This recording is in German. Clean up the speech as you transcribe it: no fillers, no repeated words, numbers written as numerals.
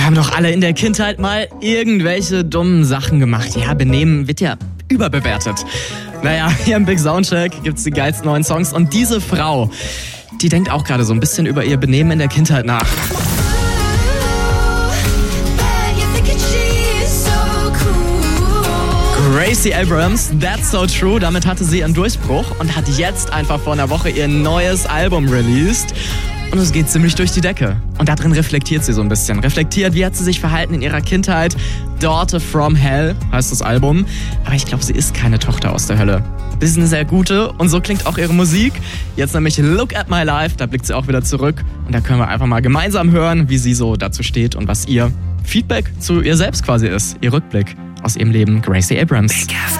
haben doch alle in der Kindheit mal irgendwelche dummen Sachen gemacht. Ja, Benehmen wird ja überbewertet. Naja, hier im Big Soundcheck gibt's die geilsten neuen Songs. Und diese Frau, die denkt auch gerade so ein bisschen über ihr Benehmen in der Kindheit nach. Gracie Abrams, That's So True, damit hatte sie einen Durchbruch und hat jetzt einfach vor einer Woche ihr neues Album released. Und es geht ziemlich durch die Decke. Und da drin reflektiert sie so ein bisschen. Reflektiert, wie hat sie sich verhalten in ihrer Kindheit. Daughter from Hell heißt das Album. Aber ich glaube, sie ist keine Tochter aus der Hölle. Das ist eine sehr gute und so klingt auch ihre Musik. Jetzt nämlich Look at My Life, da blickt sie auch wieder zurück. Und da können wir einfach mal gemeinsam hören, wie sie so dazu steht und was ihr Feedback zu ihr selbst quasi ist. Ihr Rückblick aus ihrem Leben, Gracie Abrams.